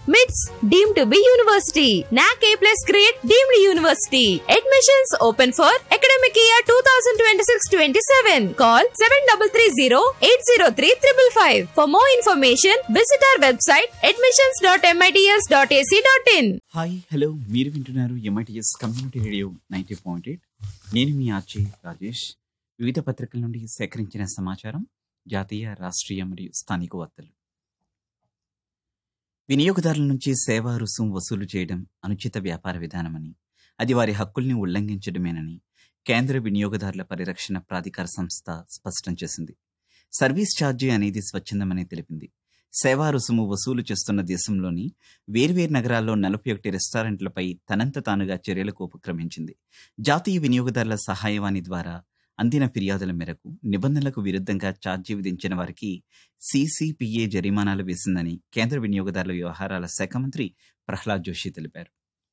MITS deemed to be university. NAC A+ grade deemed university. Admissions open for academic year 2026-27. Call 7330-803-555. For more information, visit our website admissions.mits.ac.in. Hi hello, మీరు వింటున్నారు MITS community radio 90.8. నేను మీ RJ Rajesh. వివిధ పత్రికల నుండి సేకరించిన సమాచారం, జాతీయ, రాష్ట్రీయ మరియు స్థానిక వార్తలు. వినియోగదారుల నుంచి సేవా రుసుము వసూలు చేయడం అనుచిత వ్యాపార విధానమని, అది వారి హక్కుల్ని ఉల్లంఘించడమేనని కేంద్ర వినియోగదారుల పరిరక్షణ ప్రాధికార సంస్థ స్పష్టం చేసింది. సర్వీస్ ఛార్జీ అనేది స్వచ్ఛందమని తెలిపింది. సేవా రుసుము వసూలు చేస్తున్న దేశంలోని వేర్వేరు నగరాల్లో 41 రెస్టారెంట్లపై తనంత తానుగా చర్యలకు ఉపక్రమించింది. జాతీయ వినియోగదారుల సహాయవాణి ద్వారా అందిన ఫిర్యాదుల మేరకు నిబంధనలకు విరుద్ధంగా ఛార్జీ విధించిన వారికి CCPA జరిమానాలు వేసిందని కేంద్ర వినియోగదారుల వ్యవహారాల శాఖ మంత్రి ప్రహ్లాద్ జోషి తెలిపారు.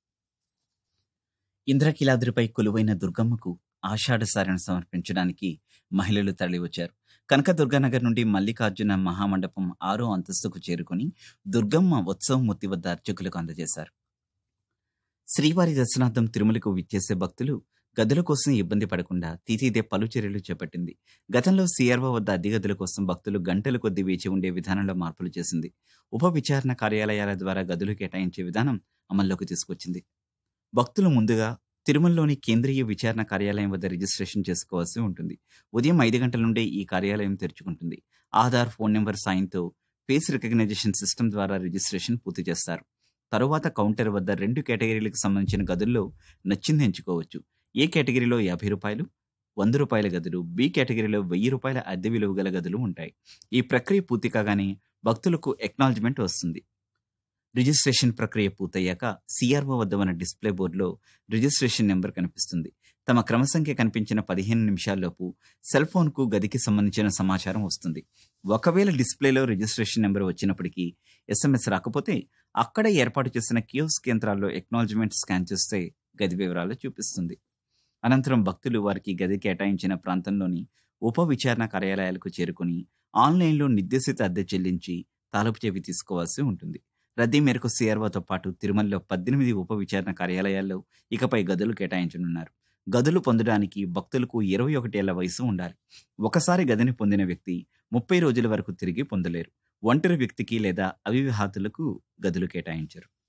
ఇంద్రకీలాద్రిపై కొలువైన దుర్గమ్మకు ఆషాఢసారణ సమర్పించడానికి మహిళలు తరలివచ్చారు. కనకదుర్గానగర్ నుండి మల్లికార్జున మహామండపం 6వ అంతస్తుకు చేరుకుని దుర్గమ్మ ఉత్సవమూర్తి వద్ద అర్చకులకు అందజేశారు. శ్రీవారి దర్శనార్థం తిరుమలకు విచ్చేసే భక్తులు గదుల కోసం ఇబ్బంది పడకుండా తీతీదే పలు చర్యలు చేపట్టింది. గతంలో CRO వద్ద అద్దె గదుల కోసం భక్తులు గంటల కొద్దీ వేచి ఉండే విధానంలో మార్పులు చేసింది. ఉప విచారణ కార్యాలయాల ద్వారా గదులు కేటాయించే విధానం అమల్లోకి తీసుకొచ్చింది. భక్తులు ముందుగా తిరుమలలోని కేంద్రీయ విచారణ కార్యాలయం వద్ద రిజిస్ట్రేషన్ చేసుకోవాల్సి ఉంటుంది. ఉదయం 5 గంటల నుండే ఈ కార్యాలయం తెరుచుకుంటుంది. ఆధార్ ఫోన్ నెంబర్ సాయంతో ఫేస్ రికగ్నైజేషన్ సిస్టమ్ ద్వారా రిజిస్ట్రేషన్ పూర్తి చేస్తారు. తరువాత కౌంటర్ వద్ద 2 కేటగిరీలకు సంబంధించిన గదుల్లో నచ్చింది ఎంచుకోవచ్చు. ఏ కేటగిరీలో ₹50, ₹100 గదులు, బి కేటగిరీలో ₹1000 అద్దె విలువ గల గదులు ఉంటాయి. ఈ ప్రక్రియ పూర్తి కాగానే భక్తులకు ఎక్నాలజ్మెంట్ వస్తుంది. రిజిస్ట్రేషన్ ప్రక్రియ పూర్తయ్యాక CRO వద్ద ఉన్న డిస్ప్లే బోర్డులో రిజిస్ట్రేషన్ నెంబర్ కనిపిస్తుంది. తమ క్రమసంఖ్య కనిపించిన 15 నిమిషాల్లోపు సెల్ ఫోన్కు గదికి సంబంధించిన సమాచారం వస్తుంది. ఒకవేళ డిస్ప్లేలో రిజిస్ట్రేషన్ నెంబర్ వచ్చినప్పటికీ SMS రాకపోతే అక్కడ ఏర్పాటు చేసిన కియోస్క్ యంత్రాల్లో ఎక్నాలజ్మెంట్ స్కాన్ చేస్తే గది వివరాలు చూపిస్తుంది. అనంతరం భక్తులు వారికి గది కేటాయించిన ప్రాంతంలోని ఉప విచారణ కార్యాలయాలకు చేరుకుని ఆన్లైన్లో నిర్దేశిత అద్దె చెల్లించి తాలపు చెవి తీసుకోవాల్సి ఉంటుంది. రద్దీ మేరకు CROతో పాటు తిరుమలలో 18 ఉప విచారణ కార్యాలయాల్లో ఇకపై గదులు కేటాయించనున్నారు. గదులు పొందడానికి భక్తులకు 21 ఏళ్ల వయసు ఉండాలి. ఒకసారి గదిని పొందిన వ్యక్తి 30 రోజుల వరకు తిరిగి పొందలేరు. ఒంటరి వ్యక్తికి లేదా అవివాహితులకు గదులు కేటాయించరు.